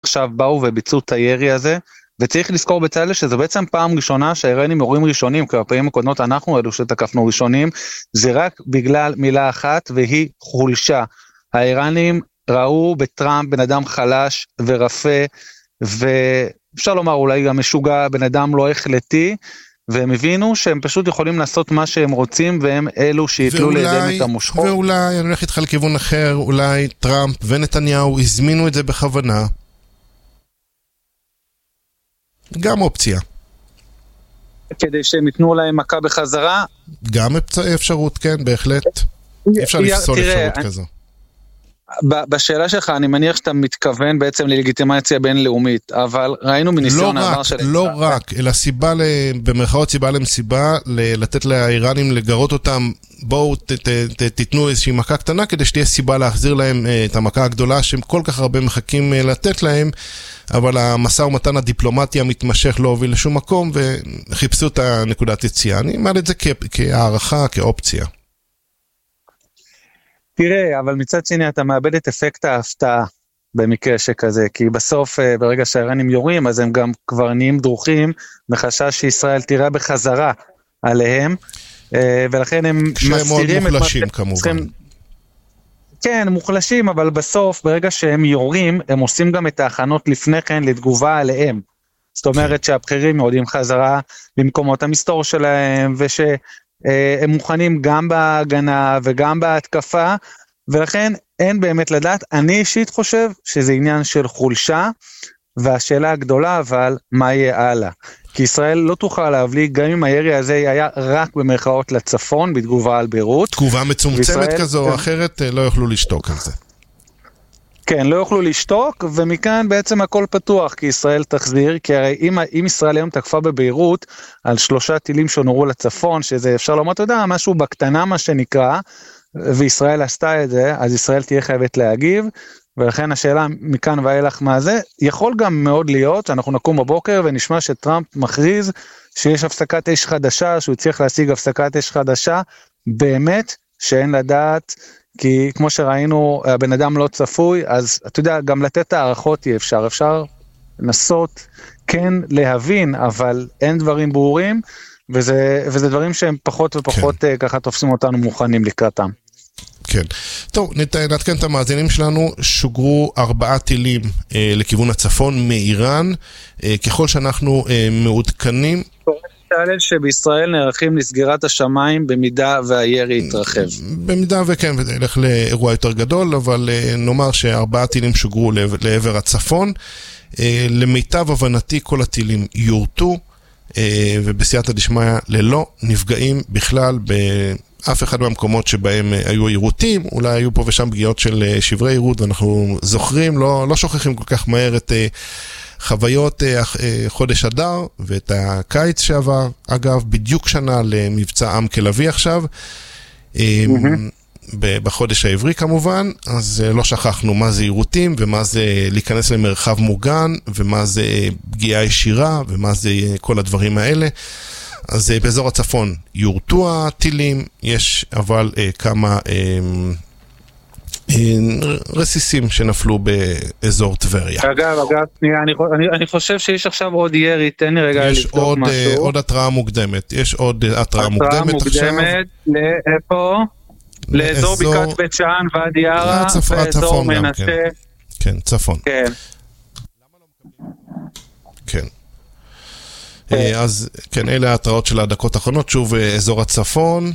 עכשיו באו וביצעו את הירי הזה, וצריך לזכור בצד שזו בעצם פעם ראשונה שהאיראנים יורים ראשונים, כי בפעמים הקודמות אנחנו אלו שתקפנו ראשונים, זה רק בגלל מילה אחת, והיא חולשה. האיראנים ראו בטראמפ בן אדם חלש ורפה, ואפשר לומר אולי גם משוגע, בן אדם לא החלטי, והם הבינו שהם פשוט יכולים לעשות מה שהם רוצים, והם אלו שיתלו לידיהם את המושכות. ואולי, אני הולך איתך לכיוון אחר, אולי טראמפ ונתניהו הזמינו את זה בכוונה. גם אופציה. כדי שהם ייתנו להם מכה בחזרה? גם אפשרות, כן, בהחלט. אי אפשר לפסול אפשרות כזו. בשאלה שלך אני מניח שאתה מתכוון בעצם ללגיטימציה בינלאומית, אבל ראינו מניסיון העבר של... לא רק, אלא סיבה, במרכאות סיבה למסיבה, לתת לאיראנים לגרות אותם, בואו תיתנו איזושהי מכה קטנה, כדי שתהיה סיבה להחזיר להם את המכה הגדולה, שהם כל כך הרבה מחכים לתת להם, אבל המשא ומתן הדיפלומטי המתמשך לא הוביל לשום מקום, וחיפשו את הנקודת יציאה. אני אומר את זה כהערכה, כאופציה. תראה, אבל מצד שני אתה מאבד את אפקט ההפתעה במקרה שכזה, כי בסוף ברגע שהאיראנים יורים, אז הם גם כבר נהיים דרוכים, מחשש שישראל תירה בחזרה עליהם, ולכן הם מסתירים... כשהם מאוד מוחלשים כמובן. כן, מוחלשים, אבל בסוף, ברגע שהם יורים, הם עושים גם את ההכנות לפני כן לתגובה עליהם. זאת אומרת שהבחירים יורדים חזרה למקומות המסתור שלהם, הם מוכנים גם בהגנה וגם בהתקפה, ולכן אין באמת לדעת. אני אישית חושב שזה עניין של חולשה, והשאלה הגדולה אבל מה יהיה הלאה. כי ישראל לא תוכל להבליג, גם אם הירי הזה היה רק במרכאות לצפון, בתגובה על ביירות. תגובה מצומצמת כזו או אחרת, לא יוכלו לשתוק על זה. כן, לא יוכלו לשתוק, ומכאן בעצם הכל פתוח, כי ישראל תחזיר, כי הרי אם ישראל היום תקפה בביירות, על 3 טילים שנורו לצפון, שזה אפשר לומר, אתה יודע, משהו בקטנה מה שנקרא, וישראל עשתה את זה, אז ישראל תהיה חייבת להגיב, ולכן השאלה מכאן ואילך מה זה, יכול גם מאוד להיות, שאנחנו נקום בבוקר, ונשמע שטראמפ מכריז, שיש הפסקת אש חדשה, שהוא צריך להשיג הפסקת אש חדשה, באמת שאין לדעת, כי כמו שראינו, הבן אדם לא צפוי, אז אתה יודע, גם לתת הערכות אי אפשר, אפשר לנסות כן להבין, אבל אין דברים ברורים, וזה דברים שהם פחות ופחות כן. ככה תופסים אותנו מוכנים לקראתם. כן. טוב, נתקן את המאזינים שלנו, שוגרו 4 טילים לכיוון הצפון מאיראן, ככל שאנחנו מעודכנים... תעלל שבישראל נערכים לסגירת השמיים במידה והירי יתרחב. במידה וכן, ונלך לאירוע יותר גדול, אבל נאמר ש4 טילים שוגרו לעבר הצפון. למיטב הבנתי כל הטילים יורטו, ובסייעתא דשמיא ללא נפגעים בכלל באף אחד מהמקומות שבהם היו עירותים, אולי היו פה ושם פגיעות של שברי עירות, ואנחנו זוכרים, לא שוכחים כל כך מהר את... חוויות חודש אדר ואת הקיץ שעבר, אגב, בדיוק שנה למבצע עם כלבי עכשיו, בחודש העברי כמובן, אז לא שכחנו מה זה עירותים, ומה זה להיכנס למרחב מוגן, ומה זה פגיעה ישירה, ומה זה כל הדברים האלה. אז באזור הצפון יורטו הטילים, יש אבל כמה... רסיסים שנפלו באזור טבריה. אגב, אני חושב שיש עכשיו עוד ירי, תן לי רגע לבדוק משהו. יש עוד התראה מוקדמת, יש עוד התראה מוקדמת עכשיו. לאיפה? לאזור בקעת בית שאן ועדי ערה, ואזור מנשה. כן, צפון. כן. כן. אז כן, אלה ההתראות של הדקות האחרונות, שוב אזור הצפון,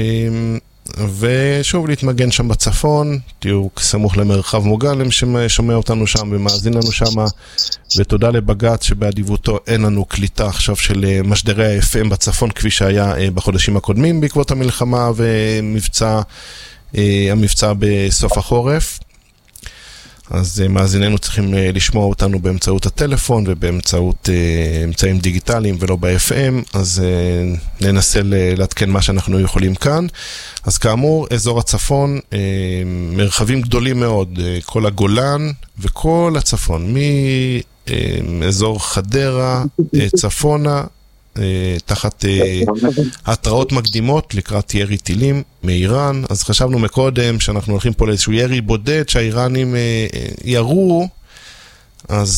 ושוב להתמגן שם בצפון, תהיו סמוך למרחב מוגן למי ששומע אותנו שם ומאזין לנו שם, ותודה לבג"ץ שבאדיבותו אין לנו קליטה עכשיו של משדרי ה-FM בצפון כפי שהיה בחודשים הקודמים בעקבות המלחמה והמבצע בסוף החורף. אז מאזיננו צריכים לשמוע אותנו באמצעות הטלפון ובאמצעות אמצעים דיגיטליים ולא ב-FM, אז ננסה להתקן מה שאנחנו יכולים כאן. אז כאמור, אזור הצפון, מרחבים גדולים מאוד, כל הגולן וכל הצפון, מאזור חדרה, צפונה, תחת התראות מקדימות לקראת ירי טילים מאיראן. אז חשבנו מקודם שאנחנו הולכים פה לאיזשהו ירי בודד שהאיראנים ירו, אז